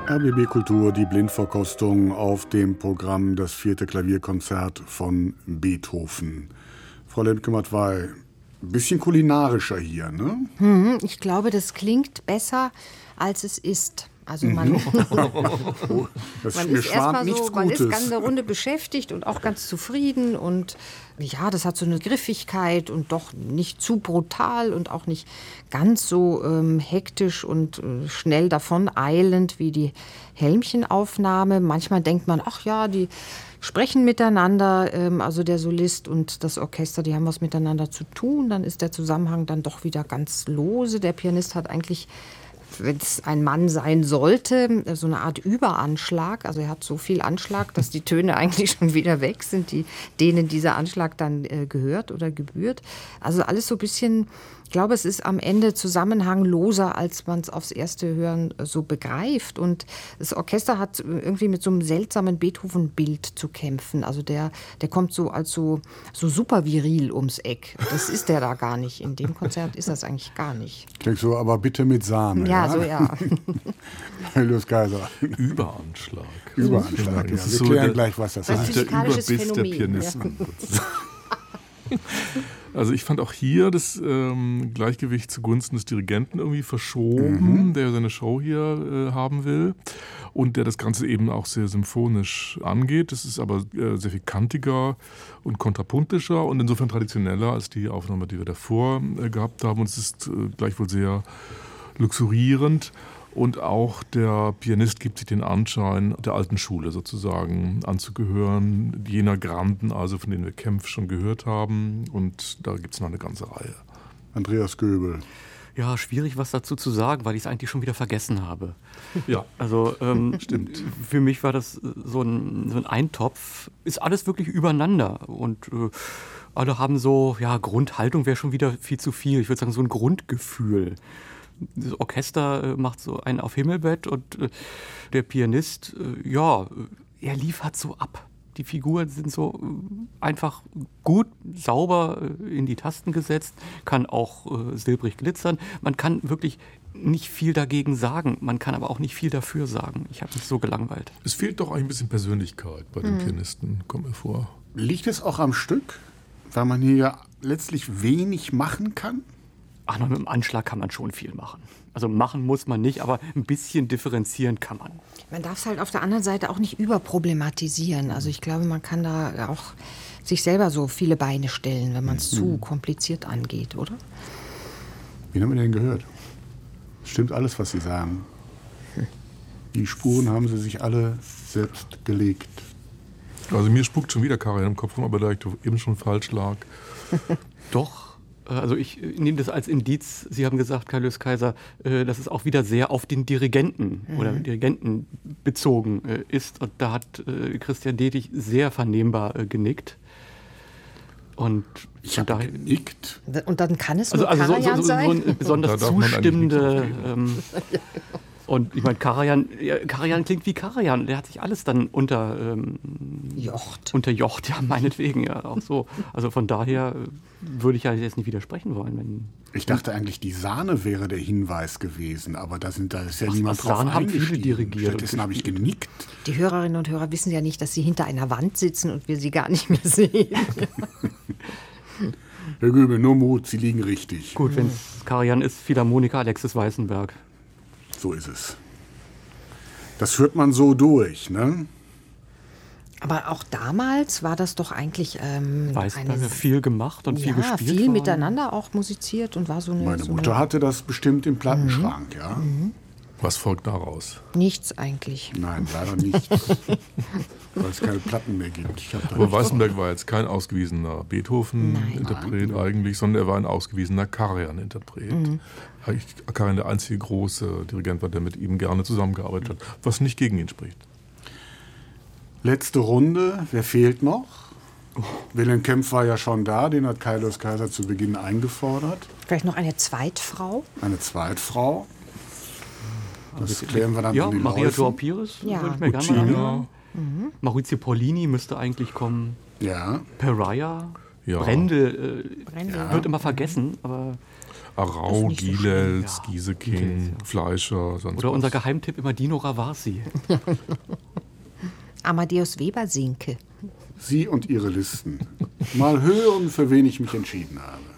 RBB Kultur, die Blindverkostung auf dem Programm das 4. Klavierkonzert von Beethoven. Frau Lemke-Matwei, ein bisschen kulinarischer hier, ne? Ich glaube, das klingt besser, als es ist. Also man ist erstmal so, man ist ganz eine Runde beschäftigt und auch ganz zufrieden und ja, das hat so eine Griffigkeit und doch nicht zu brutal und auch nicht ganz so hektisch und schnell davon eilend wie die Helmchenaufnahme. Manchmal denkt man, ach ja, die sprechen miteinander, also der Solist und das Orchester, die haben was miteinander zu tun. Dann ist der Zusammenhang dann doch wieder ganz lose. Der Pianist hat eigentlich, wenn es ein Mann sein sollte, so eine Art Überanschlag. Also er hat so viel Anschlag, dass die Töne eigentlich schon wieder weg sind, denen dieser Anschlag dann gehört oder gebührt. Also alles so ein bisschen, ich glaube, es ist am Ende zusammenhangloser, als man es aufs erste Hören so begreift. Und das Orchester hat irgendwie mit so einem seltsamen Beethoven-Bild zu kämpfen. Also der kommt so als so super viril ums Eck. Das ist der da gar nicht. In dem Konzert ist das eigentlich gar nicht. Klingt so, aber bitte mit Sahne. Ja, so ja. Luis Kaiser. Überanschlag. Überanschlag, ja. Wir klären gleich, was das heißt. Der Überbiss der Pianisten. Ja. Also ich fand auch hier das Gleichgewicht zugunsten des Dirigenten irgendwie verschoben, der seine Show hier haben will und der das Ganze eben auch sehr symphonisch angeht. Das ist aber sehr viel kantiger und kontrapunktischer und insofern traditioneller als die Aufnahme, die wir davor gehabt haben. Und es ist gleichwohl sehr luxurierend. Und auch der Pianist gibt sich den Anschein, der alten Schule sozusagen anzugehören, jener Granden, also von denen wir Kempff schon gehört haben. Und da gibt es noch eine ganze Reihe. Andreas Göbel. Ja, schwierig was dazu zu sagen, weil ich es eigentlich schon wieder vergessen habe. Ja, also stimmt. Für mich war das so ein Eintopf. Ist alles wirklich übereinander und alle haben so, ja, Grundhaltung wäre schon wieder viel zu viel. Ich würde sagen, so ein Grundgefühl. Das Orchester macht so einen auf Himmelbett und der Pianist, er liefert so ab. Die Figuren sind so einfach gut, sauber in die Tasten gesetzt, kann auch silbrig glitzern. Man kann wirklich nicht viel dagegen sagen, man kann aber auch nicht viel dafür sagen. Ich habe mich so gelangweilt. Es fehlt doch ein bisschen Persönlichkeit bei den Pianisten, kommt mir vor. Liegt es auch am Stück, weil man hier ja letztlich wenig machen kann? Ach, mit dem Anschlag kann man schon viel machen. Also machen muss man nicht, aber ein bisschen differenzieren kann man. Man darf es halt auf der anderen Seite auch nicht überproblematisieren. Also ich glaube, man kann da auch sich selber so viele Beine stellen, wenn man es zu kompliziert angeht, oder? Wen haben wir denn gehört? Stimmt alles, was Sie sagen. Die Spuren haben Sie sich alle selbst gelegt. Also mir spukt schon wieder Karajan im Kopf rum, aber da ich eben schon falsch lag. Doch. Also ich nehme das als Indiz, Sie haben gesagt, Karl-Luis Kaiser, dass es auch wieder sehr auf den Dirigenten oder Dirigenten bezogen ist. Und da hat Christian Detig sehr vernehmbar genickt. Und ich habe genickt. Und dann kann es nur Karajan sein? So ein besonders zustimmende... Und ich meine, Karajan klingt wie Karajan. Der hat sich alles dann unterjocht, ja, meinetwegen, ja, auch so. Also von daher würde ich ja jetzt nicht widersprechen wollen. Ich dachte eigentlich, die Sahne wäre der Hinweis gewesen, aber da ist ja niemand drauf Sahne haben viele eingestiegen. dirigiert. Stattdessen habe ich genickt. Die Hörerinnen und Hörer wissen ja nicht, dass sie hinter einer Wand sitzen und wir sie gar nicht mehr sehen. Herr Göbel, nur Mut, Sie liegen richtig. Gut, wenn es Karajan ist, Philharmoniker Alexis Weißenberg. So ist es. Das führt man so durch, ne? Aber auch damals war das doch eigentlich Weißenberg viel gemacht und viel gespielt. Ja, viel miteinander auch musiziert und war so eine... Meine Mutter hatte das bestimmt im Plattenschrank, ja. Was folgt daraus? Nichts eigentlich. Nein, leider nicht. Weil es keine Platten mehr gibt. Aber Weißenberg war jetzt kein ausgewiesener Beethoven-Interpret eigentlich, sondern er war ein ausgewiesener Karajan-Interpret. Karajan der einzige große Dirigent war, der mit ihm gerne zusammengearbeitet hat, was nicht gegen ihn spricht. Letzte Runde, wer fehlt noch? Wilhelm Kempff war ja schon da, den hat Karl-Luis Kaiser zu Beginn eingefordert. Vielleicht noch eine Zweitfrau? Eine Zweitfrau. Das klären wir dann ja, in den Maria Läufen. Joao Pires, Ja. würde ich mir gerne mal anhören. Maurizio Pollini müsste eigentlich kommen. Ja. Pariah. Ja. Brendel wird immer vergessen, aber Arau, nicht so Gielels, schlimm, ja. Gieseking, Gielels, ja. Fleischer, sonst Oder was. unser Geheimtipp immer Dino Ravasi. Amadeus Weber Sinke. Sie und Ihre Listen. Mal hören, für wen ich mich entschieden habe.